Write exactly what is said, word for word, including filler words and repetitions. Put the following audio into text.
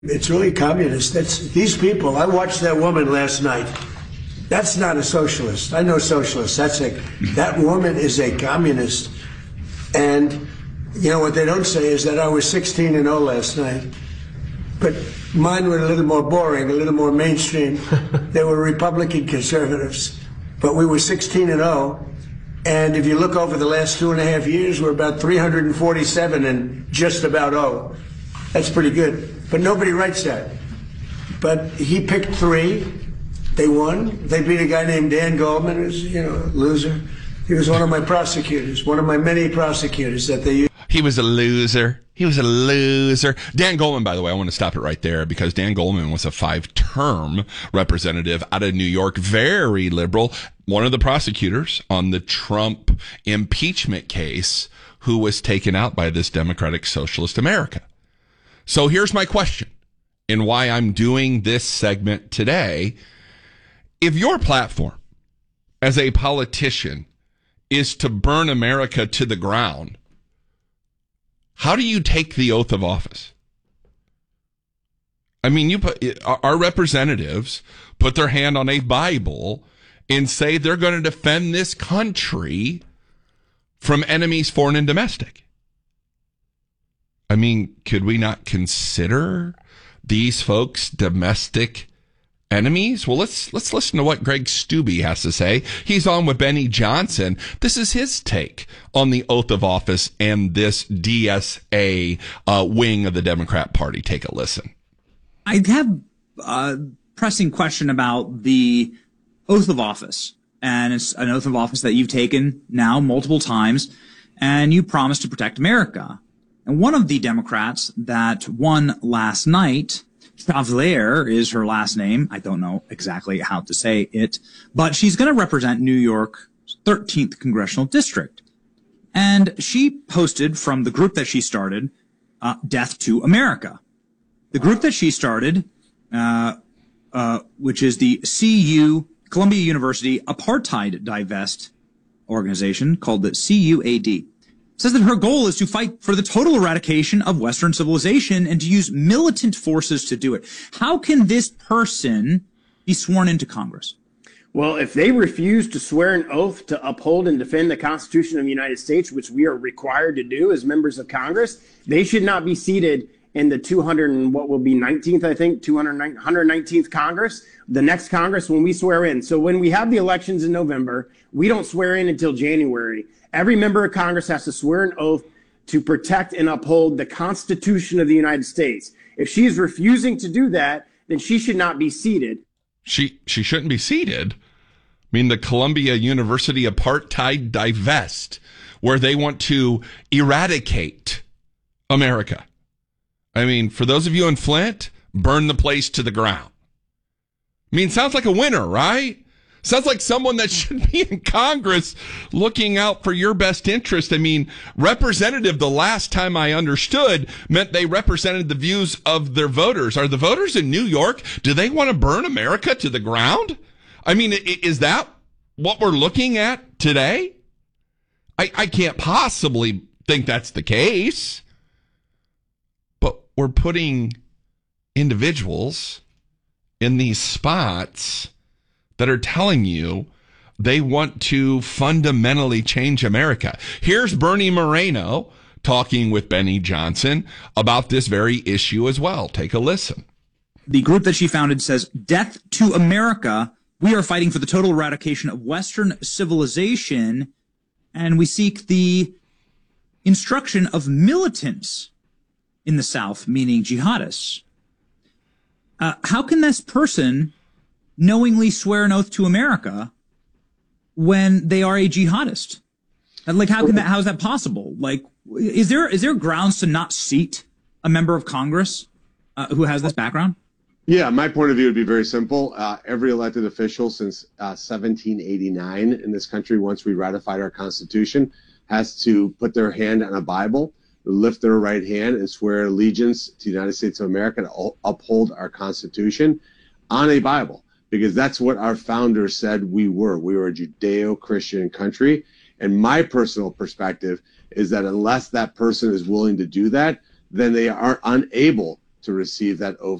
It's really communist. That's these people. I watched that woman last night. That's not a socialist. I know socialists. That's a that woman is a communist. And you know what they don't say is that I was sixteen and oh last night. But mine were a little more boring, a little more mainstream. They were Republican conservatives. But we were sixteen and oh. And if you look over the last two and a half years, we're about three hundred forty-seven and just about oh. That's pretty good. But nobody writes that. But he picked three. They won. They beat a guy named Dan Goldman, who's, you know, a loser. He was one of my prosecutors, one of my many prosecutors that they used. He was a loser. He was a loser. Dan Goldman, by the way, I want to stop it right there because Dan Goldman was a five-term representative out of New York, very liberal, one of the prosecutors on the Trump impeachment case who was taken out by this Democratic Socialist America. So here's my question and why I'm doing this segment today. If your platform as a politician is to burn America to the ground, how do you take the oath of office? I mean, you put, our representatives put their hand on a Bible and say they're going to defend this country from enemies, foreign and domestic. I mean, could we not consider these folks domestic enemies? Well, let's let's listen to what Greg Steube has to say. He's on with Benny Johnson. This is his take on the oath of office and this D S A uh, wing of the Democrat Party. Take a listen. I have a pressing question about the oath of office. And it's an oath of office that you've taken now multiple times, and you promised to protect America. And one of the Democrats that won last night, Chavalier is her last name. I don't know exactly how to say it, but she's going to represent New York's thirteenth Congressional District. And she posted from the group that she started, uh, Death to America. The group that she started, uh, uh, which is the C U, Columbia University Apartheid Divest organization called the C U A D. Says that her goal is to fight for the total eradication of Western civilization and to use militant forces to do it. How can this person be sworn into Congress? Well, if they refuse to swear an oath to uphold and defend the Constitution of the United States, which we are required to do as members of Congress, they should not be seated in the two hundred and what will be nineteenth, I think, two hundred nineteenth Congress, the next Congress when we swear in. So when we have the elections in November, we don't swear in until January. Every member of Congress has to swear an oath to protect and uphold the Constitution of the United States. If she is refusing to do that, then she should not be seated. She she shouldn't be seated. I mean, the Columbia University Apartheid Divest, where they want to eradicate America. I mean, for those of you in Flint, burn the place to the ground. I mean, sounds like a winner, right? Sounds like someone that should be in Congress looking out for your best interest. I mean, representative, the last time I understood, meant they represented the views of their voters. Are the voters in New York, do they want to burn America to the ground? I mean, is that what we're looking at today? I, I can't possibly think that's the case. But we're putting individuals in these spots that are telling you they want to fundamentally change America. Here's Bernie Moreno talking with Benny Johnson about this very issue as well. Take a listen. The group that she founded says, Death to America. We are fighting for the total eradication of Western civilization, and we seek the instruction of militants in the South, meaning jihadists. Uh, how can this person knowingly swear an oath to America when they are a jihadist? And like, how can that, how is that possible? Like, is there, is there grounds to not seat a member of Congress uh, who has this background? Yeah, my point of view would be very simple. Uh, every elected official since uh, seventeen eighty-nine in this country, once we ratified our Constitution, has to put their hand on a Bible, lift their right hand and swear allegiance to the United States of America to uphold our Constitution on a Bible. Because that's what our founders said we were. We were a Judeo-Christian country. And my personal perspective is that unless that person is willing to do that, then they are unable to receive that oath